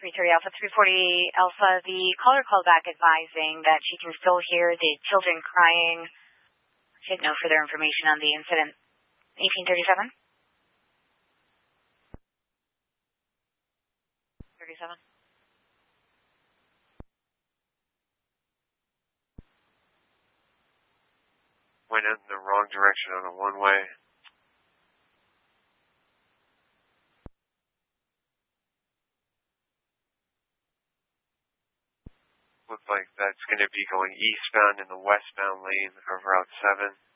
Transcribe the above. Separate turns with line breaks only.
330 Alpha, 340 Alpha. The caller called back advising that she can still hear the children crying. She had no further information on the incident. 1837? 37.
Went in the wrong direction on a one-way. Looks like that's going to be going eastbound in the westbound lane of Route 7.